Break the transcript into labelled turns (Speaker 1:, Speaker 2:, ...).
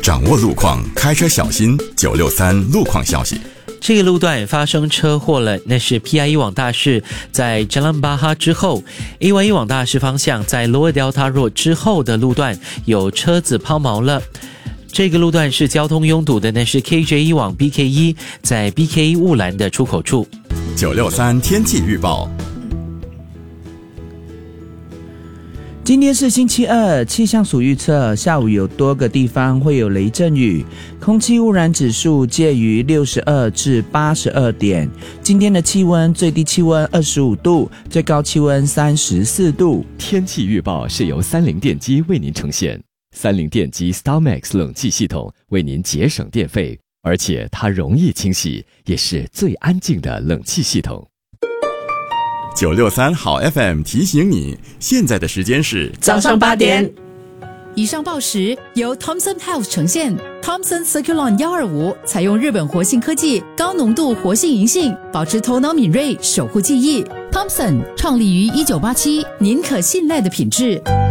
Speaker 1: 掌握路况，开车小心。963路况消息。
Speaker 2: 这个路段发生车祸了，那是 PIE 往大士在 Jalan Bahar 之后 AYE 往大士方向在 Lower Delta Road 之后的路段有车子抛锚了。这个路段是交通拥堵的，那是 KJ1 往 BK1 在 BK1 雾兰的出口处。
Speaker 1: 963天气预报。
Speaker 3: 今天是星期二，气象署预测下午有多个地方会有雷阵雨，空气污染指数介于62至82点。今天的气温最低气温25度，最高气温34度。
Speaker 4: 天气预报是由三菱电机为您呈现。三菱电机 StarMax 冷气系统为您节省电费，而且它容易清洗，也是最安静的冷气系统。
Speaker 1: 963好 FM 提醒你，现在的时间是
Speaker 5: 早上8点。
Speaker 6: 以上报时由 Thomson Health 呈现。Thomson Circulon 125采用日本活性科技，高浓度活性银杏，保持头脑敏锐，守护记忆。Thomson 创立于1987，您可信赖的品质。